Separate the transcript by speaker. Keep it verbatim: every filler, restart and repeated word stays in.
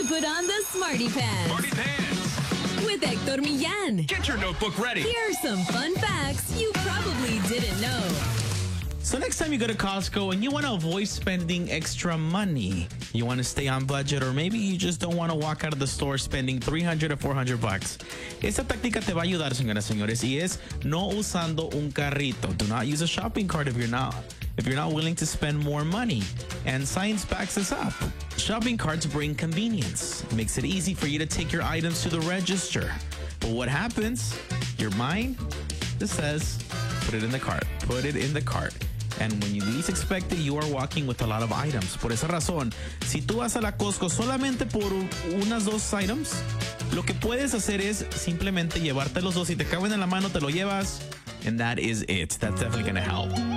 Speaker 1: to put on the Smarty Pants.
Speaker 2: Smarty Pants.
Speaker 1: With Hector Millán.
Speaker 2: Get your notebook ready.
Speaker 1: Here are some fun facts you probably didn't know.
Speaker 3: So next time you go to Costco and you want to avoid spending extra money, you want to stay on budget, or maybe you just don't want to walk out of the store spending three hundred or four hundred bucks. Esta táctica te va a ayudar, señoras y señores, y es no usando un carrito. Do not use a shopping cart if you're not if you're not willing to spend more money. And science backs this up. Shopping carts bring convenience. It makes it easy for you to take your items to the register. But what happens? Your mind just says, put it in the cart. Put it in the cart. And when you least expect it, you are walking with a lot of items. Por esa razón, si tú vas a la Costco solamente por unas dos items, lo que puedes hacer es simplemente llevarte los dos. Si te caben en la mano, te lo llevas. And that is it. That's definitely going to help.